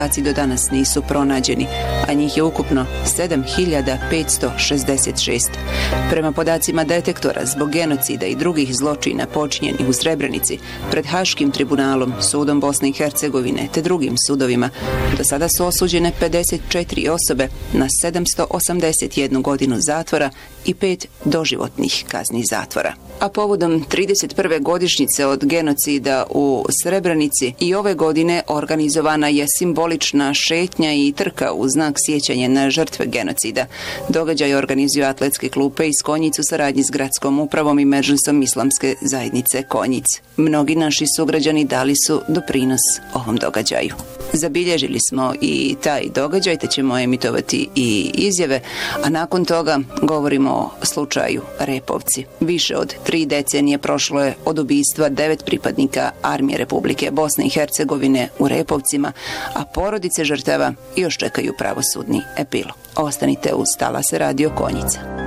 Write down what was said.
do danas nisu pronađeni, a njih je ukupno 7566. Prema podacima detektora, zbog genocida i drugih zločina počinjenih u Srebrenici, pred Haškim tribunalom, sudom Bosne i Hercegovine te drugim sudovima, do sada su osuđene 54 osobe na 781 godinu zatvora i 5 doživotnih kazni zatvora. A povodom 31. godišnjice od genocida u Srebrenici i ove godine organizovana je simbolična šetnja i trka u znak sjećanja na žrtve genocida. Događaj organizuju atletske klupe iz Konjic u saradnji s gradskom upravom i Medžlisom islamske zajednice Konjic. Mnogi naši sugrađani dali su doprinos ovom događaju. Zabilježili smo i taj događaj, te ćemo emitovati i izjave, a nakon toga govorimo o slučaju Repovci. Više od 3 decenije prošlo je od ubistva 9 pripadnika Armije Republike Bosne i Hercegovine u Repovcima, a porodice žrtava još čekaju pravosudni epilog. Ostanite uz Talase Radio Konjica.